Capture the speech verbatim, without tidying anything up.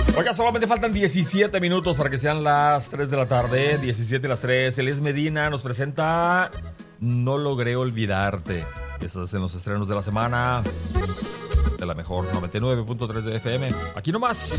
Oiga, solamente faltan diecisiete minutos para que sean las tres de la tarde. diecisiete y las tres. Elías Medina nos presenta No logré olvidarte. Estás en los estrenos de la semana de la mejor noventa y nueve punto tres de F M. Aquí nomás.